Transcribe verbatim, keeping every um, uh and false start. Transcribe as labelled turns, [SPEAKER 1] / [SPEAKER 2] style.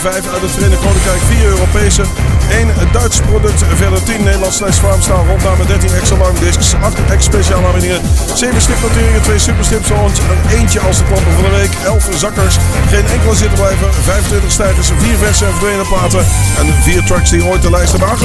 [SPEAKER 1] vijf uit het Verenigd Koninkrijk, vier Europese, één Duits product, verder tien Nederlands slash farmstaal rondnamen, dertien extra long discs, acht ex speciaal aanbiedingen, zeven stipnoteringen, twee superstips, eentje als de klapper van de week, elf zakkers, geen enkele zittenblijver, vijfentwintig stijgers, vier verse en verdwenen platen en vier tracks die ooit de lijst hebben